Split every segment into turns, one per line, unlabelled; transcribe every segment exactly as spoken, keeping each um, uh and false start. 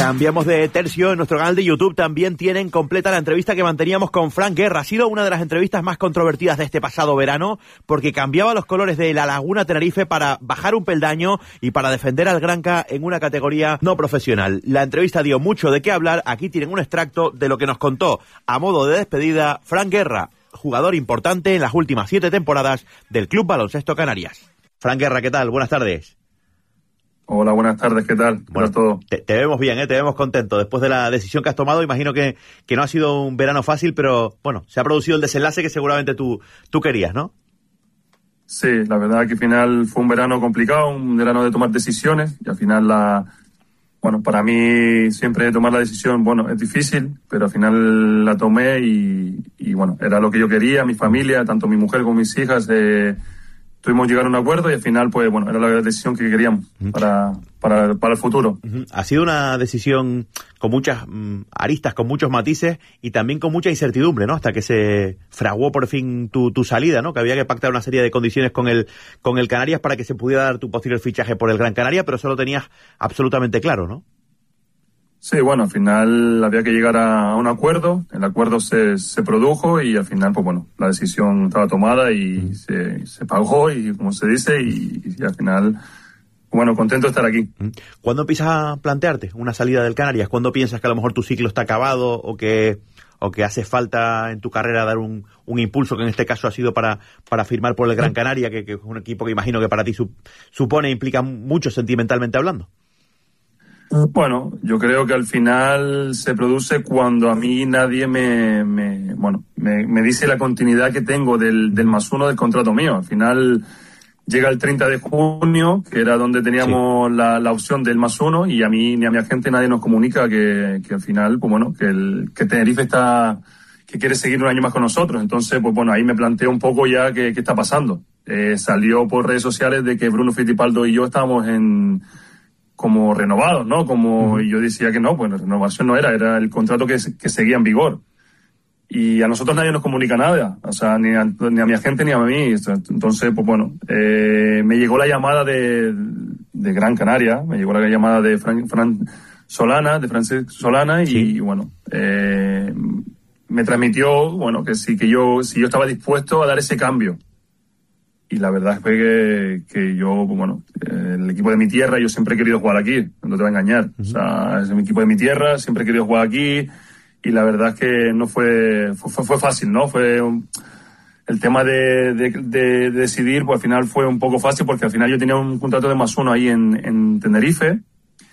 Cambiamos de tercio. En nuestro canal de YouTube también tienen completa la entrevista que manteníamos con Fran Guerra. Ha sido una de las entrevistas más controvertidas de este pasado verano porque cambiaba los colores de La Laguna Tenerife para bajar un peldaño y para defender al Granca en una categoría no profesional. La entrevista dio mucho de qué hablar. Aquí tienen un extracto de lo que nos contó a modo de despedida Fran Guerra, jugador importante en las últimas siete temporadas del Club Baloncesto Canarias. Fran Guerra, ¿qué tal? Buenas tardes.
Hola, buenas tardes, ¿qué tal?
Bueno, todo. Te, te vemos bien, ¿eh? Te vemos contento. Después de la decisión que has tomado, imagino que, que no ha sido un verano fácil, pero bueno, se ha producido el desenlace que seguramente tú, tú querías, ¿no?
Sí, la verdad que al final fue un verano complicado, un verano de tomar decisiones, y al final la... Bueno, para mí siempre tomar la decisión, bueno, es difícil, pero al final la tomé y, y bueno, era lo que yo quería, mi familia, tanto mi mujer como mis hijas, eh, tuvimos que llegar a un acuerdo y al final, pues bueno, era la decisión que queríamos para, para, para el futuro.
Ha sido una decisión con muchas mm, aristas, con muchos matices y también con mucha incertidumbre, ¿no? Hasta que se fraguó por fin tu, tu salida, ¿no? Que había que pactar una serie de condiciones con el, con el Canarias para que se pudiera dar tu posterior fichaje por el Gran Canaria, pero eso lo tenías absolutamente claro, ¿no?
Sí, bueno, al final había que llegar a un acuerdo, el acuerdo se, se produjo y al final, pues bueno, la decisión estaba tomada y mm. se, se pagó y como se dice y, y al final, bueno, contento de estar aquí.
¿Cuándo empiezas a plantearte una salida del Canarias? ¿Cuándo piensas que a lo mejor tu ciclo está acabado o que o que hace falta en tu carrera dar un, un impulso que en este caso ha sido para, para firmar por el Gran Canaria, que, que es un equipo que imagino que para ti su, supone e implica mucho sentimentalmente hablando?
Bueno, yo creo que al final se produce cuando a mí nadie me, me bueno, me, me dice la continuidad que tengo del, del más uno del contrato mío. Al final llega el treinta de junio, que era donde teníamos sí. la, la opción del más uno, y a mí ni a mi agente nadie nos comunica que, que al final, pues bueno, que el, que Tenerife está, que quiere seguir un año más con nosotros. Entonces, pues bueno, ahí me planteo un poco ya qué, qué está pasando. Eh, salió por redes sociales de que Bruno Fittipaldo y yo estábamos en, como renovados, ¿no? Como uh-huh. yo decía que no, pues renovación no era, era el contrato que, que seguía en vigor. Y a nosotros nadie nos comunica nada, o sea, ni a, ni a mi agente ni a mí. Entonces, pues bueno, eh, me llegó la llamada de, de Gran Canaria, me llegó la llamada de Fran, Fran Solana, de Francesc Solana, sí. y bueno, eh, me transmitió, bueno, que sí, que yo, si yo estaba dispuesto a dar ese cambio. Y la verdad fue que, que yo, bueno, el equipo de mi tierra, yo siempre he querido jugar aquí, no te voy a engañar. Uh-huh. O sea, es mi equipo de mi tierra, siempre he querido jugar aquí. Y la verdad es que no fue, fue, fue fácil, ¿no? Fue un, el tema de, de, de, de decidir, pues al final fue un poco fácil porque al final yo tenía un contrato de más uno ahí en, en Tenerife.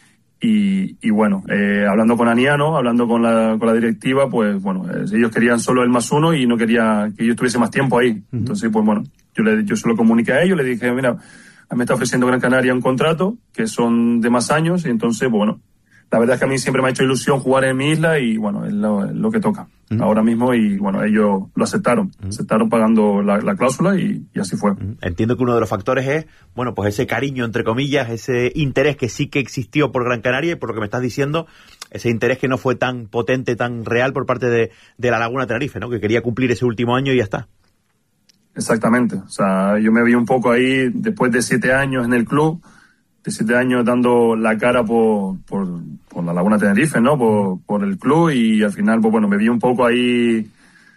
Y, y bueno, eh, hablando con Aniano, hablando con la, con la directiva, pues bueno, eh, ellos querían solo el más uno y no quería que yo estuviese más tiempo ahí. Uh-huh. Entonces, pues bueno, yo, le, yo se lo comuniqué a ellos, le dije, mira, me está ofreciendo Gran Canaria un contrato que son de más años y entonces, pues bueno, la verdad es que a mí siempre me ha hecho ilusión jugar en mi isla y bueno, es lo, es lo que toca uh-huh. ahora mismo y bueno, ellos lo aceptaron, uh-huh. aceptaron pagando la, la cláusula y, y así fue.
Uh-huh. Entiendo que uno de los factores es, bueno, pues ese cariño, entre comillas, ese interés que sí que existió por Gran Canaria y por lo que me estás diciendo, ese interés que no fue tan potente, tan real por parte de, de La Laguna Tenerife, ¿no? Que quería cumplir ese último año y ya está.
Exactamente, o sea, yo me vi un poco ahí después de siete años en el club, de siete años dando la cara por, por, por La Laguna Tenerife, ¿no? Por, por el club y al final, pues bueno, me vi un poco ahí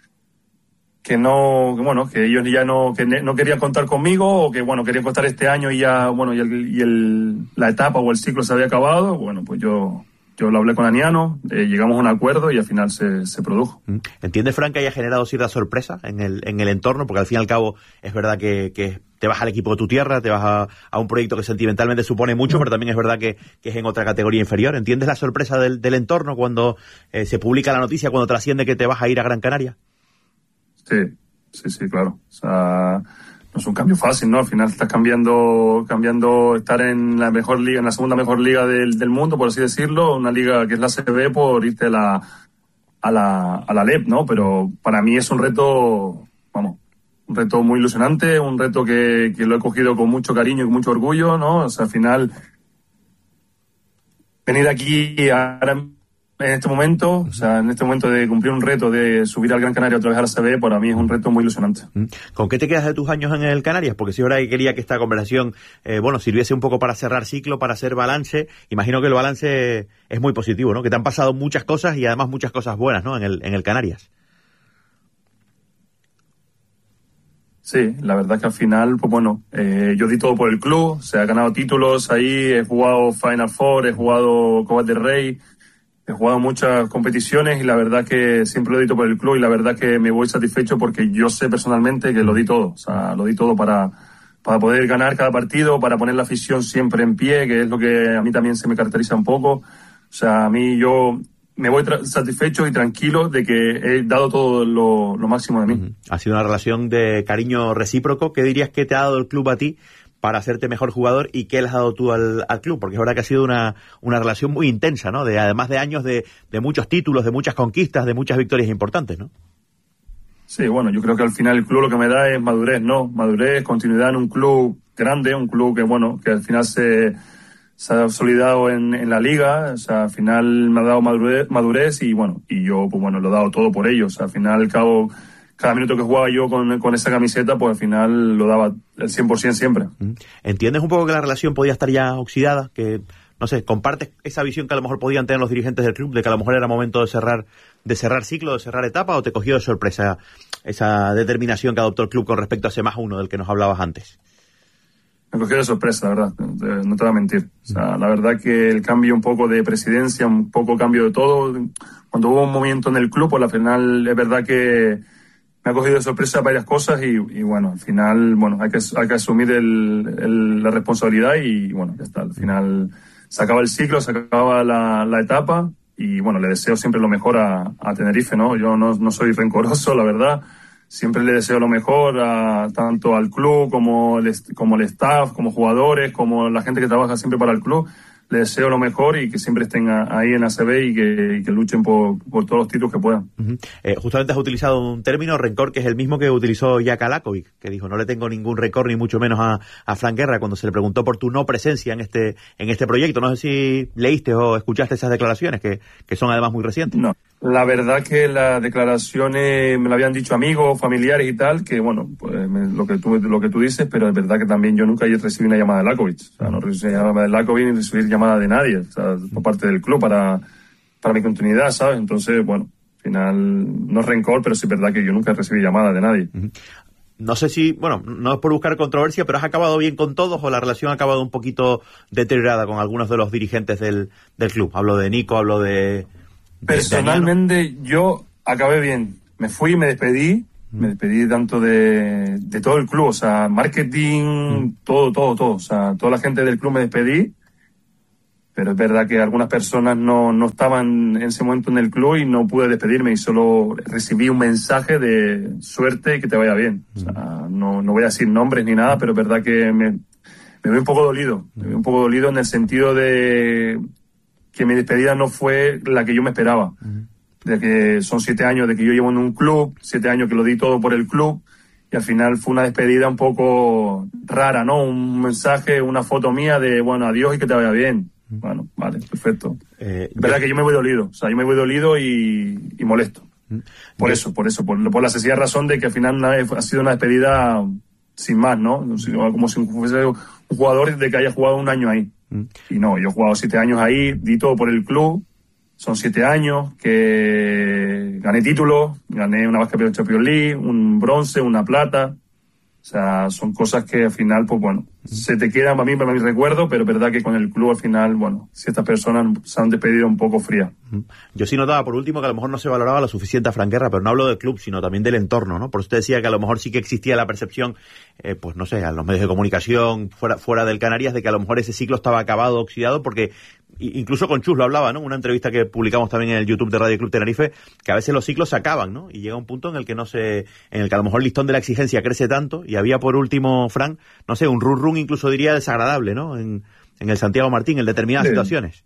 que no, que bueno, que ellos ya no, que no querían contar conmigo o que bueno, querían contar este año y ya, bueno, y, el, y el, la etapa o el ciclo se había acabado, bueno, pues yo... Yo lo hablé con Aniano, eh, llegamos a un acuerdo y al final se, se produjo.
¿Entiendes, Fran, que haya generado cierta sorpresa en el, en el entorno? Porque al fin y al cabo es verdad que, que te vas al equipo de tu tierra, te vas a, a un proyecto que sentimentalmente supone mucho, pero también es verdad que, que es en otra categoría inferior. ¿Entiendes la sorpresa del, del entorno cuando eh, se publica la noticia, cuando trasciende que te vas a ir a Gran Canaria?
Sí, sí, sí, claro. O sea... No es un cambio fácil, ¿no? Al final estás cambiando, cambiando estar en la mejor liga, en la segunda mejor liga del, del mundo, por así decirlo, una liga que es la C B por irte a la, a la, a la L E P, ¿no? Pero para mí es un reto, vamos, un reto muy ilusionante, un reto que, que lo he cogido con mucho cariño y con mucho orgullo, ¿no? O sea, al final, venir aquí ahora en este momento, o sea, en este momento de cumplir un reto de subir al Gran Canaria otra vez a la A C B, para mí es un reto muy ilusionante.
¿Con qué te quedas de tus años en el Canarias? Porque si ahora quería que esta conversación, eh, bueno, sirviese un poco para cerrar ciclo, para hacer balance. Imagino que el balance es muy positivo, ¿no? Que te han pasado muchas cosas y además muchas cosas buenas, ¿no? En el, en el Canarias.
Sí, la verdad que al final, pues bueno, eh, yo di todo por el club, se ha ganado títulos ahí, he jugado Final Four, he jugado Copa del Rey, he jugado muchas competiciones y la verdad que siempre lo di todo por el club y la verdad que me voy satisfecho porque yo sé personalmente que lo di todo, o sea, lo di todo para, para poder ganar cada partido, para poner la afición siempre en pie, que es lo que a mí también se me caracteriza un poco. O sea, a mí yo me voy tra- satisfecho y tranquilo de que he dado todo lo, lo máximo de mí.
Uh-huh. Ha sido una relación de cariño recíproco. ¿Qué dirías que te ha dado el club a ti para hacerte mejor jugador y qué le has dado tú al, al club? Porque es verdad que ha sido una, una relación muy intensa, ¿no? De, además de años de, de muchos títulos, de muchas conquistas, de muchas victorias importantes, ¿no?
Sí, bueno, yo creo que al final el club lo que me da es madurez, ¿no? Madurez, continuidad en un club grande, un club que, bueno, que al final se... se ha consolidado en, en la liga, o sea, al final me ha dado madurez, madurez y bueno, y yo, pues bueno, lo he dado todo por ellos. O sea, al final, al cabo, cada minuto que jugaba yo con, con esa camiseta, pues al final lo daba el cien por ciento siempre.
¿Entiendes un poco que la relación podía estar ya oxidada? Que, no sé, ¿compartes esa visión que a lo mejor podían tener los dirigentes del club de que a lo mejor era momento de cerrar, de cerrar ciclo, de cerrar etapa, o te cogió de sorpresa esa determinación que adoptó el club con respecto a ese más uno del que nos hablabas antes?
Me cogió de sorpresa, la verdad, no te voy a mentir. O sea, la verdad que el cambio un poco de presidencia, un poco cambio de todo, cuando hubo un movimiento en el club, pues al final es verdad que me ha cogido de sorpresa varias cosas y, y bueno, al final, bueno, hay que, hay que asumir el, el, la responsabilidad y bueno, ya está. Al final se acaba el ciclo, se acaba la, la etapa y bueno, le deseo siempre lo mejor a, a Tenerife, ¿no? Yo no, no soy rencoroso, la verdad. Siempre le deseo lo mejor a, tanto al club como el, como el staff, como jugadores, como la gente que trabaja siempre para el club. Le deseo lo mejor y que siempre estén ahí en A C B y que, y que luchen por, por todos los títulos que puedan.
Uh-huh. Eh, justamente has utilizado un término, rencor, que es el mismo que utilizó Jaka Lakovic, que dijo, no le tengo ningún rencor ni mucho menos a, a Frank Guerra cuando se le preguntó por tu no presencia en este en este proyecto. No sé si leíste o escuchaste esas declaraciones, que, que son además muy recientes.
No. La verdad que las declaraciones me lo habían dicho amigos, familiares y tal, que bueno, pues me, lo que tú lo que tú dices, pero es verdad que también yo nunca recibí una llamada de Lakovic. O sea, no recibí una llamada de Lakovic ni recibí llamada de nadie, o sea, por parte del club para, para mi continuidad, ¿sabes? Entonces, bueno, al final no es rencor, pero sí es verdad que yo nunca recibí llamada de nadie.
Uh-huh. No sé si, bueno, no es por buscar controversia, pero ¿has acabado bien con todos o la relación ha acabado un poquito deteriorada con algunos de los dirigentes del, del club? Hablo de Nico, hablo de...
Personalmente yo acabé bien, me fui, me despedí, mm. me despedí tanto de, de todo el club, o sea, marketing, mm. todo, todo, todo, o sea, toda la gente del club me despedí, pero es verdad que algunas personas no, no estaban en ese momento en el club y no pude despedirme y solo recibí un mensaje de suerte y que te vaya bien. Mm. O sea, no, no voy a decir nombres ni nada, pero es verdad que me, me veo un poco dolido, me veo un poco dolido en el sentido de que mi despedida no fue la que yo me esperaba. Uh-huh. De que son siete años de que yo llevo en un club, siete años que lo di todo por el club, y al final fue una despedida un poco rara, ¿no? Un mensaje, una foto mía de, bueno, adiós y que te vaya bien. Uh-huh. Bueno, vale, perfecto. Eh, es verdad yo... que yo me voy dolido, o sea, yo me voy dolido y, y molesto. Uh-huh. Por yo... eso, por eso, por, por la sencilla razón de que al final ha sido una despedida sin más, ¿no? Como si fuese un jugador de que haya jugado un año ahí. Y no, yo he jugado siete años ahí, di todo por el club, son siete años que gané títulos, gané una Basket Champions League, un bronce, una plata, o sea, son cosas que al final, pues bueno, se te quedan para mí, para mi recuerdo, pero es verdad que con el club al final, bueno, ciertas personas se han despedido un poco frías.
Yo sí notaba, por último, que a lo mejor no se valoraba lo suficiente a Frank Guerra, pero no hablo del club, sino también del entorno, ¿no? Por eso te decía que a lo mejor sí que existía la percepción, eh, pues no sé, a los medios de comunicación, fuera, fuera del Canarias, de que a lo mejor ese ciclo estaba acabado, oxidado, porque incluso con Chus lo hablaba, ¿no? Una entrevista que publicamos también en el YouTube de Radio Club Tenerife, que a veces los ciclos se acaban, ¿no? Y llega un punto en el que no se, en el que a lo mejor el listón de la exigencia crece tanto, y había por último, Frank, no sé, un run run incluso diría desagradable, ¿no? En, en el Santiago Martín, en determinadas
sí.
situaciones.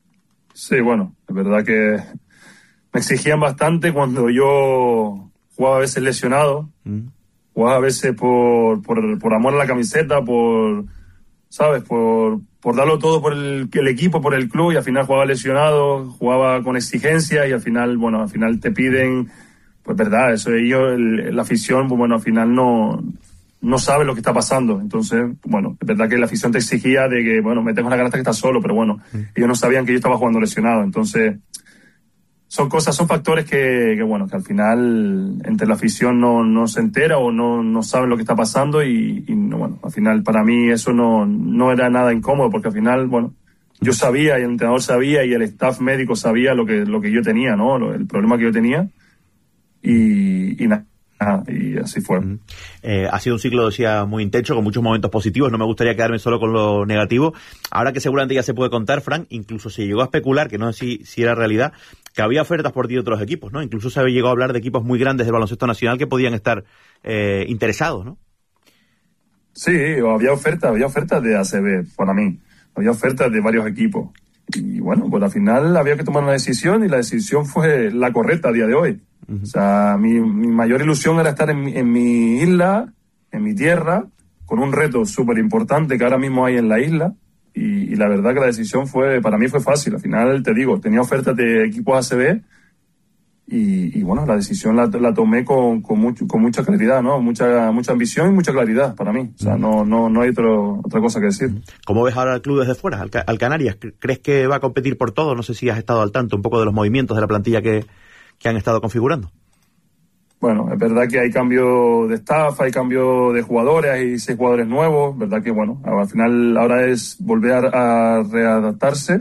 Sí, bueno, es verdad que me exigían bastante cuando yo jugaba a veces lesionado, mm. jugaba a veces por, por, por amor a la camiseta, por, ¿sabes? Por, por darlo todo por el, el equipo, por el club, y al final jugaba lesionado, jugaba con exigencia, y al final, bueno, al final te piden, pues verdad, eso de ellos, el, la afición, pues bueno, al final no, no sabe lo que está pasando. Entonces, bueno, es verdad que la afición te exigía de que, bueno, me tengo la gana hasta que estás solo, pero bueno, mm. ellos no sabían que yo estaba jugando lesionado. Entonces, son cosas, son factores que, que bueno, que al final entre la afición no, no se entera o no, no saben lo que está pasando, y, y bueno, al final para mí eso no, no era nada incómodo, porque al final, bueno, yo sabía y el entrenador sabía y el staff médico sabía lo que, lo que yo tenía, ¿no? El problema que yo tenía, y, y nada. Ah, y así fue.
Uh-huh. Eh, ha sido un ciclo, decía, muy intenso, con muchos momentos positivos. No me gustaría quedarme solo con lo negativo. Ahora que seguramente ya se puede contar, Fran, incluso se llegó a especular, que no sé si, si era realidad, que había ofertas por ti de otros equipos, ¿no? Incluso se había llegado a hablar de equipos muy grandes del baloncesto nacional que podían estar eh, interesados, ¿no?
Sí, había ofertas, había ofertas de A C B para mí. Había ofertas de varios equipos. Y bueno, pues al final había que tomar una decisión, y la decisión fue la correcta a día de hoy. Uh-huh. O sea, mi, mi mayor ilusión era estar en mi, en mi isla, en mi tierra, con un reto súper importante que ahora mismo hay en la isla, y, y la verdad que la decisión fue, para mí fue fácil. Al final, te digo, tenía ofertas de equipos A C B, y, y bueno, la decisión la, la tomé con, con, mucho, con mucha claridad, ¿no? Mucha, mucha ambición y mucha claridad para mí. O sea, no, no, no hay otro, otra cosa que decir.
¿Cómo ves ahora al club desde fuera, al, al Canarias? ¿Crees que va a competir por todo? No sé si has estado al tanto un poco de los movimientos de la plantilla que, que han estado configurando.
Bueno, es verdad que hay cambio de staff, hay cambio de jugadores, hay seis jugadores nuevos, verdad que bueno, al final ahora es volver a, a readaptarse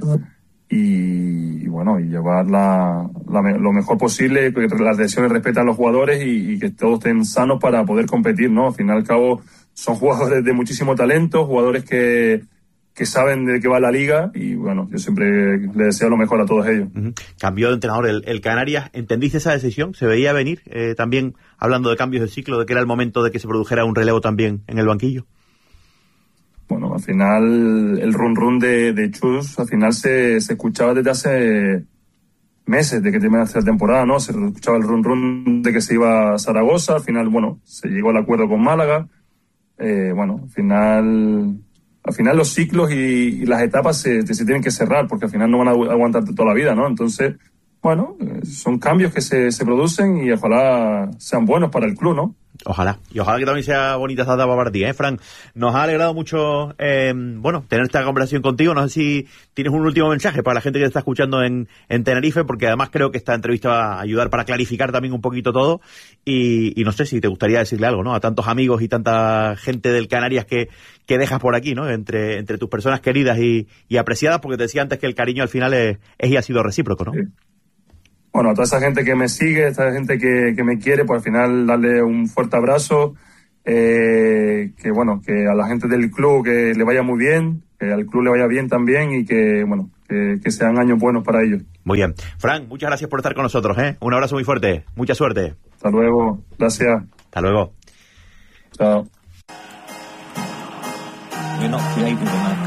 y, y bueno, y llevar la, la, lo mejor posible, que las lesiones respetan a los jugadores y, y que todos estén sanos para poder competir, ¿no? Al fin y al cabo son jugadores de muchísimo talento, jugadores que que saben de qué va la liga, y bueno, yo siempre le deseo lo mejor a todos ellos.
Uh-huh. Cambió de entrenador el, el Canarias. ¿Entendiste esa decisión? ¿Se veía venir? Eh, también hablando de cambios de ciclo, de que era el momento de que se produjera un relevo también en el banquillo.
Bueno, al final el run run de, de Chus, al final se, se escuchaba desde hace meses de que terminaba la temporada, ¿no? Se escuchaba el run run de que se iba a Zaragoza, al final, bueno, se llegó al acuerdo con Málaga. Eh, bueno, al final... Al final los ciclos y, y las etapas se, se tienen que cerrar, porque al final no van a aguantar toda la vida, ¿no? Entonces, bueno, son cambios que se, se producen y ojalá sean buenos para el club, ¿no?
Ojalá. Y ojalá que también sea bonita esta etapa para ti, ¿eh, Fran? Nos ha alegrado mucho, eh, bueno, tener esta conversación contigo. No sé si tienes un último mensaje para la gente que te está escuchando en, en Tenerife, porque además creo que esta entrevista va a ayudar para clarificar también un poquito todo. Y, y no sé si te gustaría decirle algo, ¿no? A tantos amigos y tanta gente del Canarias que, que dejas por aquí, ¿no? Entre, entre tus personas queridas y, y apreciadas, porque te decía antes que el cariño al final es, es y ha sido recíproco, ¿no?
Sí. Bueno, a toda esa gente que me sigue, a esa gente que, que me quiere, pues al final darle un fuerte abrazo, eh, que bueno, que a la gente del club que le vaya muy bien, que al club le vaya bien también, y que bueno, que, que sean años buenos para ellos.
Muy bien. Fran, muchas gracias por estar con nosotros, ¿eh? Un abrazo muy fuerte, mucha suerte.
Hasta luego, gracias.
Hasta luego.
Chao.